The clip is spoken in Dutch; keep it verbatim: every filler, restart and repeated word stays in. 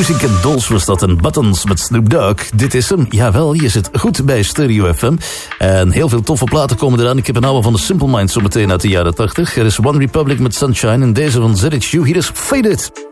Pussycat Dolls was dat en Buttons met Snoop Dogg. Dit is hem. Jawel, je zit goed bij Stereo F M. En heel veel toffe platen komen eraan. Ik heb een oude van de Simple Minds zo meteen uit de jaren tachtig. Er is One Republic met Sunshine en deze van Z H U. Hier is Faded.